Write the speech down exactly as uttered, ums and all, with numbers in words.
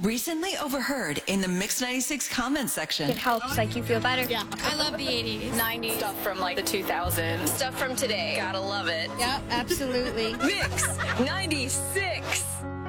Recently overheard in the Mix ninety-six comment section. It helps, like, you feel better. Yeah, I love the eighties. nineties. Stuff from, like, the two thousands. Stuff from today. Gotta love it. Yeah, absolutely. Mix ninety-six.